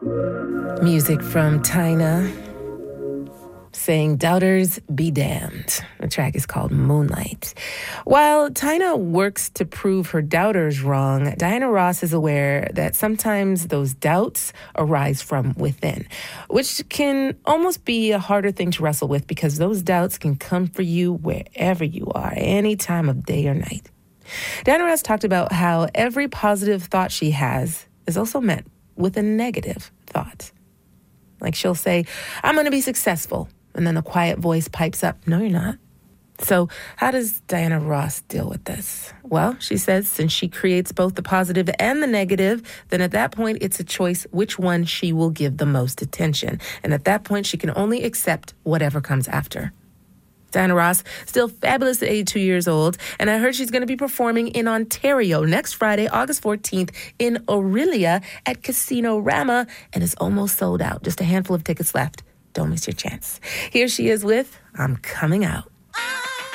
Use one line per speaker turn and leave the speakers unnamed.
Music from Tyna saying doubters be damned. The track is called Moonlight. While Tyna works to prove her doubters wrong, Diana Ross is aware that sometimes those doubts arise from within, which can almost be a harder thing to wrestle with because those doubts can come for you wherever you are, any time of day or night. Diana Ross talked about how every positive thought she has is also met with a negative thought. Like she'll say, I'm going to be successful. And then a quiet voice pipes up, no, you're not. So how does Diana Ross deal with this? Well, she says since she creates both the positive and the negative, then at that point it's a choice which one she will give the most attention. And at that point, she can only accept whatever comes after. Diana Ross, still fabulous at 82 years old, and I heard she's going to be performing in Ontario next Friday, August 14th, in Aurelia at Casino Rama, and it's almost sold out. Just a handful of tickets left. Don't miss your chance. Here she is with I'm Coming Out.